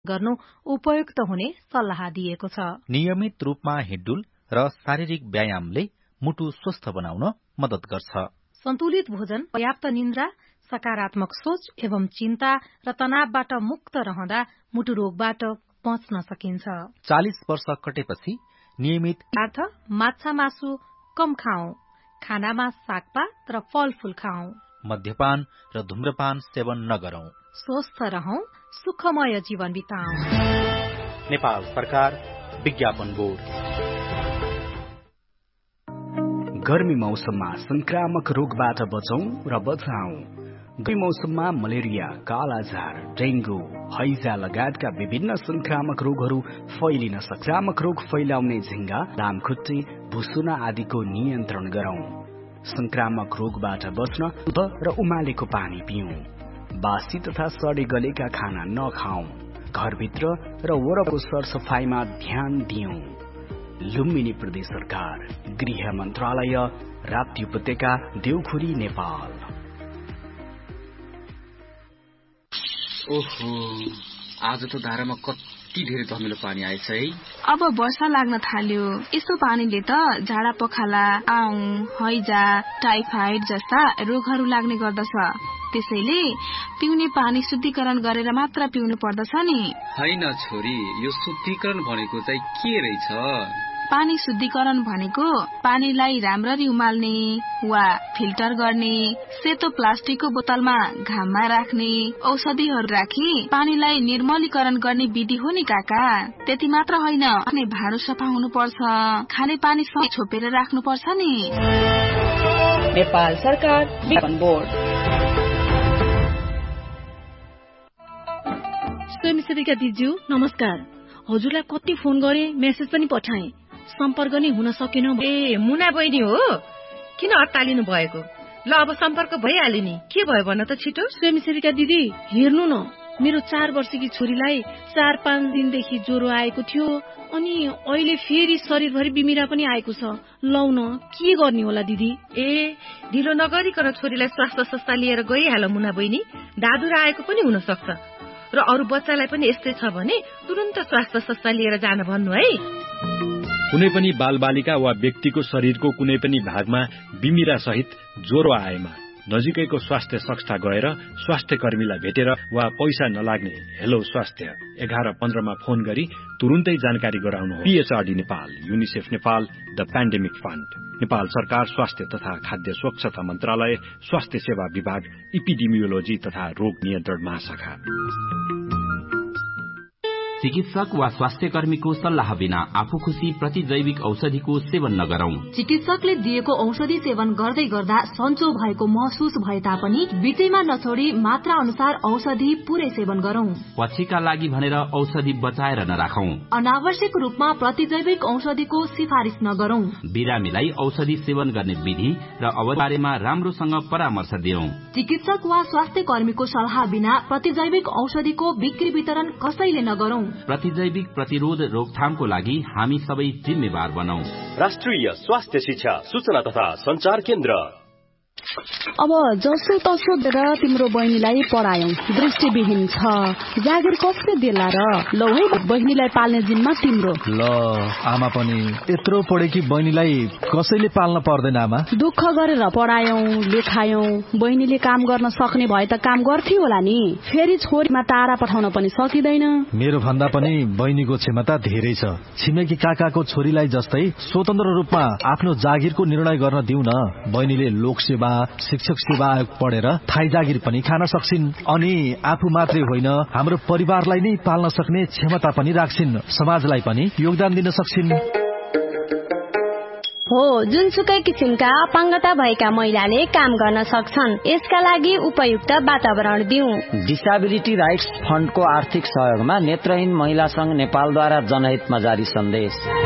गर्नु उपयुक्त हुने सल्लाह दिएको छ। नियमित रूपमा हिड्डुल र शारीरिक व्यायामले मुटु स्वस्थ बनाउन मद्दत गर्छ। सन्तुलित भोजन, पर्याप्त निन्द्रा, सकारात्मक सोच एवं चिन्ता र तनावबाट मुक्त रहँदा मुटु रोगबाट बच्न सकिन्छ। 40 वर्ष कटेपछि नियमित माछा मासु कम खाऊ, खानामा सागपात र फलफूल खाऊ, मद्यपान र धूम्रपान सेवन नगरौं, स्वस्थ रहौं, सुखमय जीवन बिताऊ। नेपाल सरकार, विज्ञापन बोर्ड। गर्मी मौसममा संक्रामक रोगबाट बचौं र बचाऊ। गर्मी मौसममा मलेरिया, कालाजार, डेंगू, हैजा लगायतका विभिन्न संक्रामक रोगहरू फैलिन सक्छ। संक्रामक रोग फैलाउने झिंगा, लामखुट्टे, भुसुना आदिको नियन्त्रण गरौं। संक्रामक रोगबाट बच्न र उमालेको पानी पिउँ। बासी तथा सडे गलेका खाना नखाऊ। घरभित्र र वरको सरसफाईमा ध्यान दिउँ। लुम्बिनी प्रदेश सरकार, गृह मन्त्रालय, राप्ती उपत्यका, देउखुरी, नेपाल। ओहो, आज त धारामा कति धेरै धमिलो पानी आएछ है। अब वर्षा लाग्न थाल्यो। यस्तो पानीले त झाडा पखाला, आउँ, हैजा, टाइफाइड जस्ता रोगहरू लाग्ने गर्दछ। त्यसैले पिउने पानी शुद्धिकरण गरेर मात्र पिउनु पर्दछ नि। हैन छोरी, यो शुद्धिकरण भनेको चाहिँ के रहेछ? पानी शुद्धिकरण भनेको पानीलाई राम्ररी उमाल्ने वा फिल्टर गर्ने, सेतो प्लास्टिकको बोतलमा घाममा राख्ने, औषधिहरू राखी पानीलाई निर्मलीकरण गर्ने विधि हो नि काका। त्यति मात्र होइन, अनि भाँडो सफा हुनुपर्छ, खाने पानी छोपेर राख्नुपर्छ नि। नेपाल सरकार, विज्ञापन बोर्ड। स्वयंसेविका दिज्यू नमस्कार। हजुरलाई कति फोन गरे, मेसेज पनि पठाए, सम्पर्क नै हुन सकेन। ए मुना बहिनी हो, किन अत्तालिनु भएको? ल अब सम्पर्क भइहाल्यो नि, के भयो भन त छिटो। स्वयंसेविका दिदी हेर्नु न, मेरो 4 वर्षकी छोरीलाई 4-5 दिनदेखि ज्वरो आएको थियो, अनि अहिले फेरि शरीरभरि बिमिरा पनि आएको छ। लौ न, के गर्ने होला दिदी? ए ढिलो नगरिकन छोरीलाई स्वास्थ्य संस्था लिएर गइहाल मुना बहिनी। दादुरा आएको पनि हुन सक्छ र अरू बच्चालाई पनि यस्तै छ भने तुरन्त स्वास्थ्य संस्था लिएर जान भन्नु है। कुनै पनि बालबालिका वा व्यक्तिको शरीरको कुनै पनि भागमा बिमिरा सहित ज्वरो आएमा नजिकैको स्वास्थ्य संस्था गएर स्वास्थ्य कर्मीलाई भेटेर वा पैसा नलाग्ने हेलो स्वास्थ्य 1115 मा फोन गरी तुरुन्तै जानकारी गराउनु हो। PHRD Nepal, UNICEF Nepal, the pandemic fund, Nepal सरकार, स्वास्थ्य तथा खाद्य स्वच्छता मन्त्रालय, स्वास्थ्य सेवा विभाग, इपिडेमियोलोजी तथा रोग नियन्त्रण महाशाखा। चिकित्सक वा स्वास्थ्य कर्मीको सल्लाह बिना आफू खुशी प्रतिजैविक औषधिको सेवन नगरौं। चिकित्सकले दिएको औषधि सेवन गर्दै गर्दा सन्चो भएको महसुस भए तापनि बिचैमा नछोडी मात्रा अनुसार औषधि पूरै सेवन गरौं। पछिका लागि भनेर औषधि बचाएर नराखौं। अनावश्यक रूपमा प्रतिजैविक औषधिको सिफारिस नगरौं। बिरामीलाई औषधि सेवन गर्ने विधि र अवधिबारेमा राम्रोसँग परामर्श दियौं। चिकित्सक वा स्वास्थ्य कर्मीको सल्लाह बिना प्रतिजैविक औषधिको बिक्री वितरण कसैले नगरौं। प्रतिजैविक प्रतिरोध रोकथामको लागि हामी सबै जिम्मेवार बनौं। राष्ट्रिय स्वास्थ्य शिक्षा सूचना तथा संचार केन्द्र। अब जसो तसो गरेर तिम्रो बहिनीलाई पढायौं, दृष्टिविहीन छ, जागिर कसले देला र? लौ है बहिनीलाई पाल्ने जिम्मा तिम्रो। ल आमा पनि यत्रो पढे कि बहिनीलाई कसैले पाल्न पर्दैन आमा। दुःख गरेर पढायौं, लेखायौं, बहिनीले काम गर्न सक्ने भए त काम गर्थ्यो होला नि। फेरि छोरीमा तारा पठाउन पनि सकिदैन। मेरो भन्दा पनि बहिनीको क्षमता धेरै छ। छिमेकी काकाको छोरीलाई जस्तै स्वतन्त्र रूपमा आफ्नो जागिरको निर्णय गर्न दिउन। बहिनीले लोकसेवा, शिक्षक सेवा आयोग पढेर थाई जागिर पनि खान सक्छिन्, अनि आफू मात्रै होइन हाम्रो परिवारलाई नै पाल्न सक्ने क्षमता पनि राख्छिन्, समाजलाई पनि योगदान दिन सक्छिन्। हो, जुनसुकै किसिमका अपाङ्गता भएका महिलाले काम गर्न सक्छन्। यसका लागि उपयुक्त वातावरण दिउँ। डिसेबिलिटी राइट्स फण्डको आर्थिक सहयोगमा नेत्रहीन महिला संघ नेपालद्वारा जनहितमा जारी सन्देश।